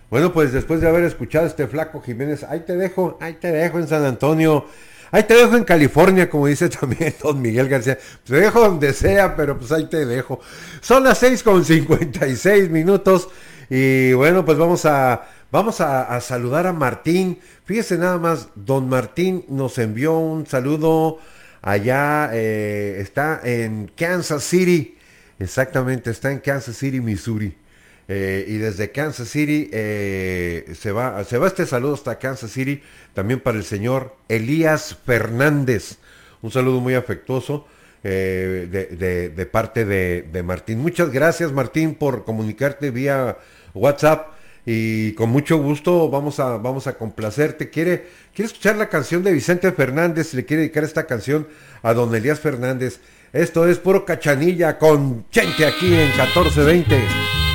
Bueno, pues después de haber escuchado este Flaco Jiménez, ahí te dejo en San Antonio, ahí te dejo en California, como dice también don Miguel García. Te dejo donde sea, pero pues ahí te dejo. Son las 6:56 y bueno, pues vamos a saludar a Martín. Fíjese nada más, don Martín nos envió un saludo allá, está en Kansas City, exactamente, está en Kansas City, Missouri. Y desde Kansas City se va este saludo hasta Kansas City, también para el señor Elías Fernández. Un saludo muy afectuoso de parte de Martín. Muchas gracias, Martín, por comunicarte vía WhatsApp. Y con mucho gusto vamos a complacerte. ¿Quiere escuchar la canción de Vicente Fernández? Le quiere dedicar esta canción a don Elías Fernández. Esto es puro cachanilla con Chente aquí en 1420.